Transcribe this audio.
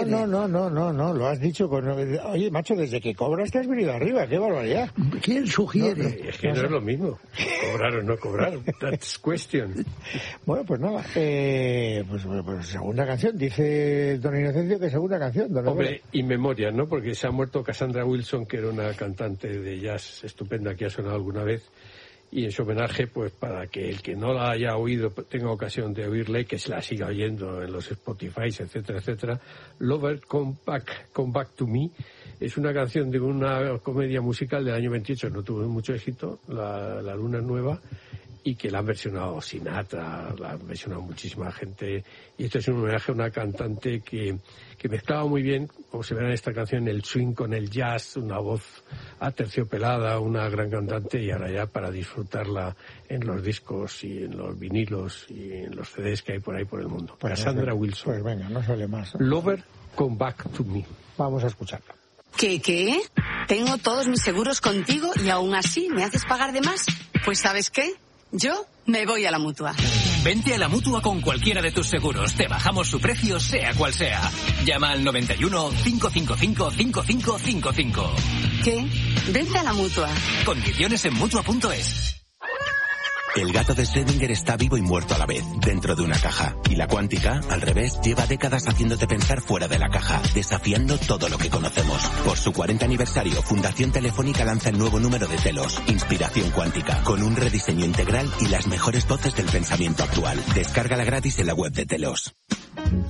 No, lo has dicho con... Oye, macho, desde que cobras te has venido arriba, qué barbaridad. ¿Quién sugiere? Es que no es lo mismo, cobrar o no cobrar, that's question. Bueno, pues nada, pues segunda canción, dice don Inocencio que segunda canción. Hombre, in memoria, ¿no? Porque se ha muerto Cassandra Wilson, que era una cantante de jazz estupenda que ha sonado alguna vez, y en su homenaje, pues para que el que no la haya oído tenga ocasión de oírla y que se la siga oyendo en los Spotify, etcétera, etcétera. Lover, Come Back to Me es una canción de una comedia musical del año 28, no tuvo mucho éxito, La Luna Nueva, y que la han versionado Sinatra, la han versionado muchísima gente, y esto es un homenaje a una cantante que mezclaba muy bien, como se verá en esta canción, el swing con el jazz, una voz aterciopelada, una gran cantante, y ahora ya para disfrutarla en los discos y en los vinilos y en los CDs que hay por ahí por el mundo. Pues Cassandra Wilson. Pues venga, no sale más. Lover, Come Back to Me. Vamos a escucharla. ¿Qué? Tengo todos mis seguros contigo y aún así me haces pagar de más. Pues ¿sabes qué? Yo me voy a la Mutua. Vente a la Mutua con cualquiera de tus seguros. Te bajamos su precio, sea cual sea. Llama al 91 555 5555. ¿Qué? Vente a la Mutua. Condiciones en Mutua.es. El gato de Schrödinger está vivo y muerto a la vez, dentro de una caja. Y la cuántica, al revés, lleva décadas haciéndote pensar fuera de la caja, desafiando todo lo que conocemos. Por su 40 aniversario, Fundación Telefónica lanza el nuevo número de Telos, Inspiración Cuántica, con un rediseño integral y las mejores voces del pensamiento actual. Descárgala gratis en la web de Telos.